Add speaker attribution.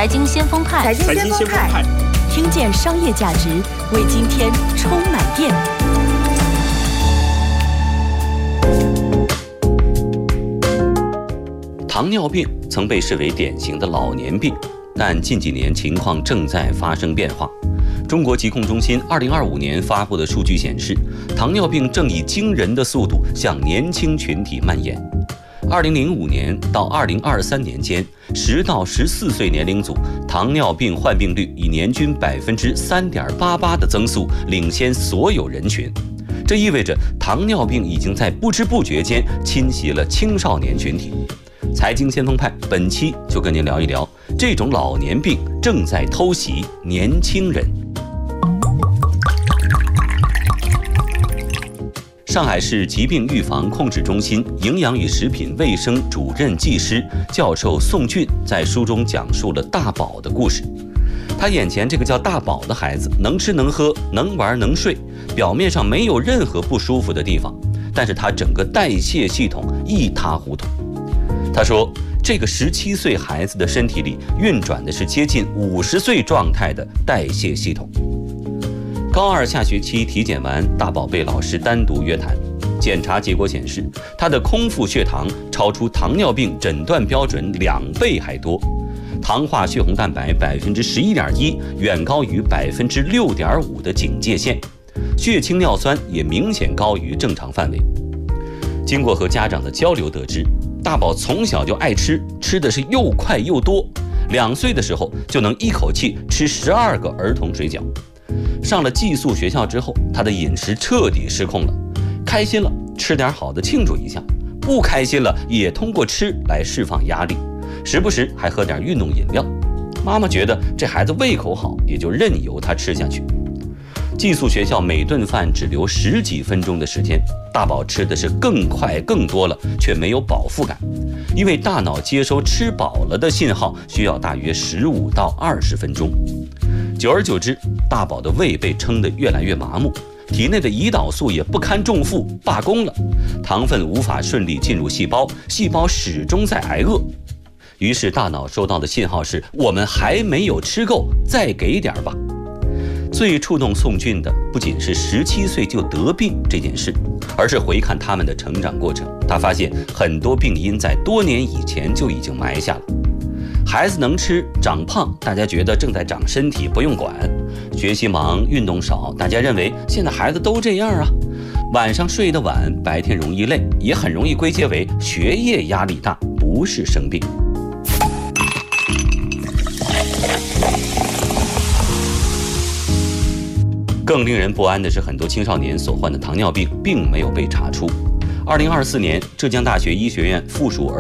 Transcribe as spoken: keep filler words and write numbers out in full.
Speaker 1: 财经先锋派，
Speaker 2: 财经先锋派，
Speaker 1: 听见商业价值，为今天充满电。
Speaker 3: 糖尿病曾被视为典型的老年病，但近几年情况正在发生变化。中国疾控中心二零二五年发布的数据显示，糖尿病正以惊人的速度向年轻群体蔓延。二零零五年到二零二三年间，十到十四岁年龄组糖尿病患病率以年均百分之三点八八的增速领先所有人群。这意味着糖尿病已经在不知不觉间侵袭了青少年群体。财经先锋派本期就跟您聊一聊，这种老年病正在偷袭年轻人。上海市疾病预防控制中心营养与食品卫生主任技师教授宋俊在书中讲述了大宝的故事。他眼前这个叫大宝的孩子能吃能喝能玩能睡，表面上没有任何不舒服的地方，但是他整个代谢系统一塌糊涂。他说，这个十七岁孩子的身体里运转的是接近五十岁状态的代谢系统。高二下学期体检完，大宝被老师单独约谈，检查结果显示，他的空腹血糖超出糖尿病诊断标准两倍还多，糖化血红蛋白百分之十一点一，远高于百分之六点五的警戒线，血清尿酸也明显高于正常范围。经过和家长的交流得知，大宝从小就爱吃，吃的是又快又多，两岁的时候就能一口气吃十二个儿童水饺。上了寄宿学校之后，他的饮食彻底失控了，开心了吃点好的庆祝一下，不开心了也通过吃来释放压力，时不时还喝点运动饮料。妈妈觉得这孩子胃口好，也就任由他吃下去。寄宿学校每顿饭只留十几分钟的时间，大宝吃的是更快更多了，却没有饱腹感，因为大脑接收吃饱了的信号需要大约十五到二十分钟。久而久之，大宝的胃被撑得越来越麻木，体内的胰岛素也不堪重负，罢工了，糖分无法顺利进入细胞，细胞始终在挨饿。于是大脑收到的信号是，我们还没有吃够，再给点吧。最触动宋俊的不仅是十七岁就得病这件事，而是回看他们的成长过程。他发现很多病因在多年以前就已经埋下了。孩子能吃长胖，大家觉得正在长身体不用管；学习忙运动少，大家认为现在孩子都这样啊。晚上睡得晚，白天容易累，也很容易归结为学业压力大，不是生病。更令人不安的是，很多青少年所患的糖尿病并没有被查出。二零二四年，浙江大学医学院附属儿